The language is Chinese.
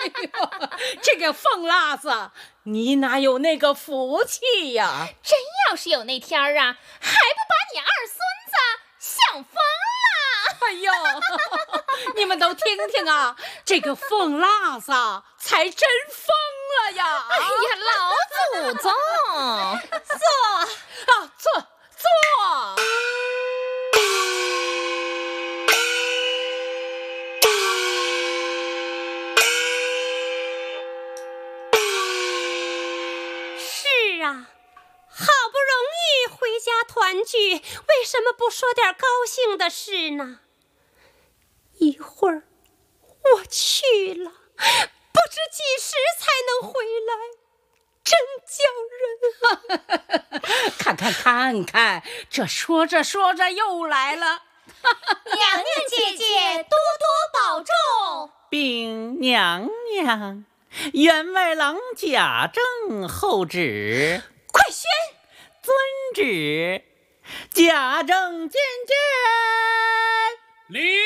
这个疯辣子，你哪有那个福气呀？ 真要是有那天儿啊，还不把你二孙子想疯了？ 哎呦，你们都听听啊，这个疯辣子才真疯了呀！ 哎呀，老祖宗， 坐。 是啊，好不容易回家团聚，为什么不说点高兴的事呢？一会儿我去了，不知几时才能回来，真叫人看看，这说着又来了。 娘娘姐姐多多保重。 禀娘娘，员外郎贾政候旨。 快宣！ 遵旨。贾政觐见。 礼。